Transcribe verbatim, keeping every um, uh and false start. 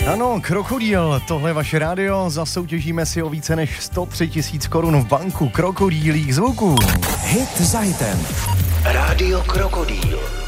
Ano, Krokodýl, tohle je vaše rádio, zasoutěžíme si o více než sto tři tisíc korun v banku krokodýlích zvuků. Hit za hitem. Rádio Krokodýl.